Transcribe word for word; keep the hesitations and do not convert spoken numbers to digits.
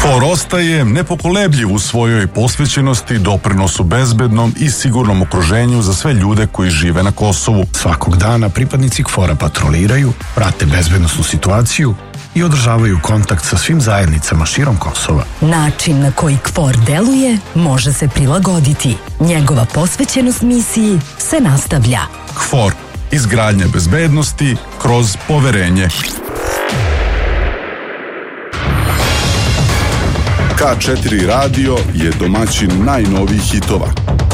KFOR ostaje nepokolebljiv u svojoj posvećenosti doprinosu bezbednom i sigurnom okruženju za sve ljude koji žive na Kosovu. Svakog dana pripadnici KFOR-a patroliraju, prate bezbednosnu situaciju i održavaju kontakt sa svim zajednicama širom Kosova. Način na koji KFOR deluje može se prilagoditi. Njegova posvećenost misiji se nastavlja. KFOR, izgradnja bezbednosti kroz poverenje. K četiri radio je domaćin najnovijih hitova.